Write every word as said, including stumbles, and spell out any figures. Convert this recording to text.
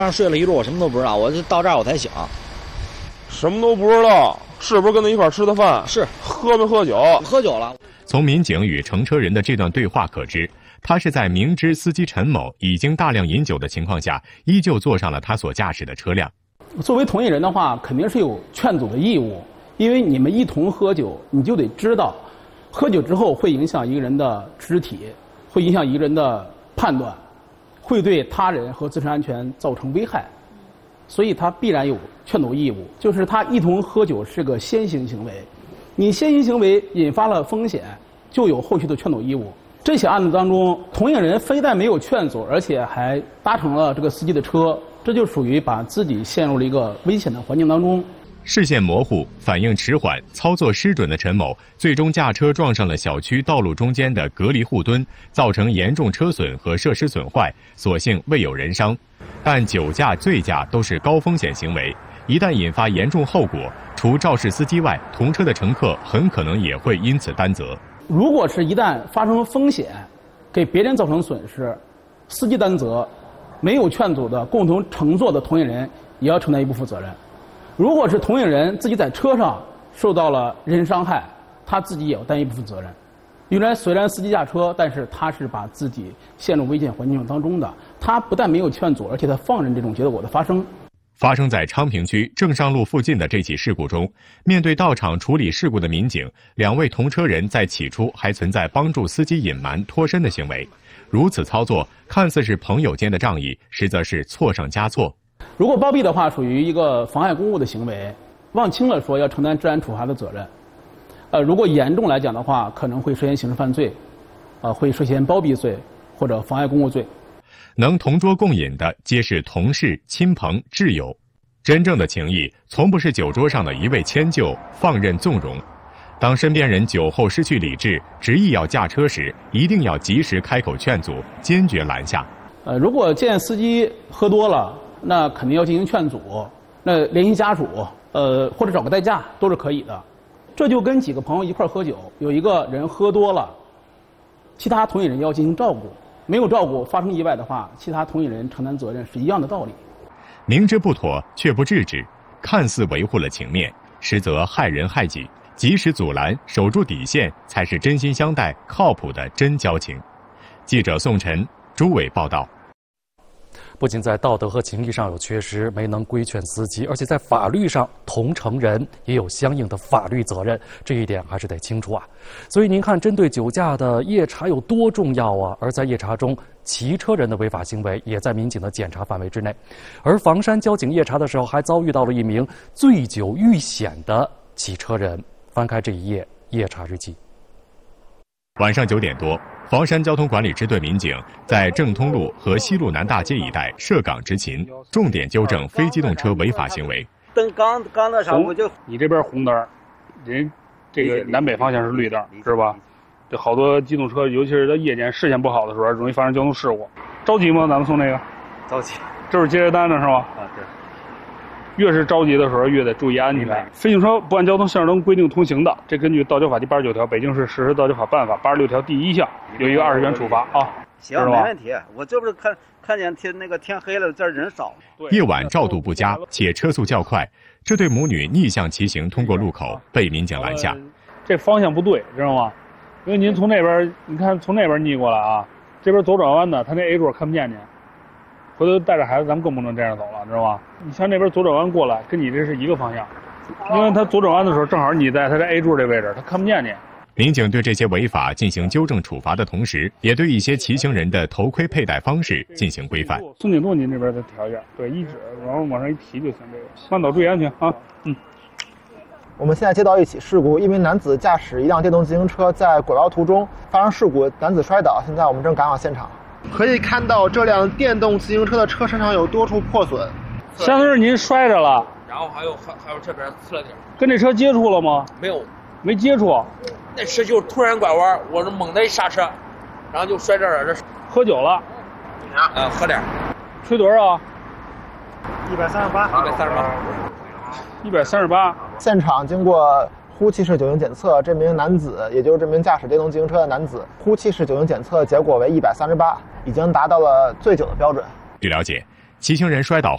刚睡了一路，我什么都不知道，我就到这儿我才醒。 什么都不知道，是不是跟他一块吃的饭？ 是。 喝没喝酒？ 喝酒了。 从民警与乘车人的这段对话可知，他是在明知司机陈某已经大量饮酒的情况下，依旧坐上了他所驾驶的车辆。 作为同意人的话，肯定是有劝阻的义务，因为你们一同喝酒，你就得知道，喝酒之后会影响一个人的肢体，会影响一个人的判断，会对他人和自身安全造成危害，所以他必然有劝阻义务。就是他一同喝酒是个先行行为，你先行行为引发了风险，就有后续的劝阻义务。这起案子当中，同意人非但没有劝阻，而且还搭乘了这个司机的车，这就属于把自己陷入了一个危险的环境当中。 视线模糊、反应迟缓、操作失准的陈某，最终驾车撞上了小区道路中间的隔离护墩，造成严重车损和设施损坏，所幸未有人伤。但酒驾、醉驾都是高风险行为，一旦引发严重后果，除肇事司机外，同车的乘客很可能也会因此担责。 如果是一旦发生风险，给别人造成损失，司机担责，没有劝阻的共同乘坐的同意人也要承担一部分责任。如果是同意人自己在车上受到了人伤害，他自己也要担一部分责任。原来虽然司机驾车，但是他是把自己陷入危险环境当中的，他不但没有劝阻，而且他放任这种结果的发生。 发生在昌平区正上路附近的这起事故中，面对到场处理事故的民警，两位同车人在起初还存在帮助司机隐瞒脱身的行为。如此操作看似是朋友间的仗义，实则是错上加错。 如果包庇的话，属于一个妨碍公务的行为，忘轻了说要承担治安处罚的责任。呃，如果严重来讲的话，可能会涉嫌刑事犯罪，呃，会涉嫌包庇罪或者妨碍公务罪。 能同桌共饮的皆是同事、亲朋、挚友，真正的情谊从不是酒桌上的一味迁就、放任纵容。当身边人酒后失去理智，执意要驾车时，一定要及时开口劝阻，坚决拦下。 呃，如果见司机喝多了，那肯定要进行劝阻，那联系家属，呃，或者找个代驾都是可以的。这就跟几个朋友一块喝酒，有一个人喝多了，其他同意人要进行照顾。没有照顾，发生意外的话，其他同意人承担责任是一样的道理。 明知不妥却不制止，看似维护了情面，实则害人害己。及时阻拦，守住底线，才是真心相待、靠谱的真交情。记者宋晨、朱伟报道。 不仅在道德和情义上有缺失，没能规劝司机，而且在法律上，同乘人也有相应的法律责任，这一点还是得清楚啊。所以您看，针对酒驾的夜查有多重要啊？而在夜查中，骑车人的违法行为也在民警的检查范围之内。而房山交警夜查的时候，还遭遇到了一名醉酒遇险的骑车人。翻开这一页夜查日记。 晚上九点多，房山交通管理支队民警在正通路和西路南大街一带设岗执勤，重点纠正非机动车违法行为。 灯刚刚那啥，我就你这边红灯，人这个南北方向是绿灯，是吧？这好多机动车，尤其是在夜间视线不好的时候，容易发生交通事故。着急吗？咱们送这个？ 着急。 这是接着单的是吧？ 啊，对。 越是着急的时候，越得注意安全。非机动车不按交通信号灯规定通行的，这根据《道交法》第八十九条、北京市实施道交法办法八十六条第一项，有一个二十元处罚啊。 行，没问题。我这不是看看见天那个天黑了，这人少。 夜晚照度不佳，且车速较快，这对母女逆向骑行通过路口，被民警拦下。 呃、这方向不对，知道吗？因为您从那边，你看从那边逆过来啊，这边左转弯的，他那 A 柱看不见您。回头带着孩子，咱们更不能这样走了，知道吧？你像那边左转弯过来，跟你这是一个方向，因为他左转弯的时候，正好你在他这 A 柱这位置，他看不见你。 民警对这些违法进行纠正处罚的同时，也对一些骑行人的头盔佩戴方式进行规范。 松紧度您这边再调一下，对，一指，然后往上一提就行。这个慢走，注意安全啊！嗯。 我们现在接到一起事故，一名男子驾驶一辆电动自行车在拐弯途中发生事故，男子摔倒，现在我们正赶往现场。可以看到这辆电动自行车的车身上有多处破损， 相当于您摔着了， 然后还有还还有这边刺了点， 跟这车接触了吗？ 没有， 没接触。 那车就突然拐弯，我是猛的一刹车，然后就摔这儿了。这喝酒了？ 呃，喝点。 吹多少？ 一百三十八。 一百三十八。 一百三十八。 现场经过呼气式酒精检测，这名男子，也就是这名驾驶电动自行车的男子，呼气式酒精检测结果为一百三十八，已经达到了醉酒的标准。 据了解，骑行人摔倒后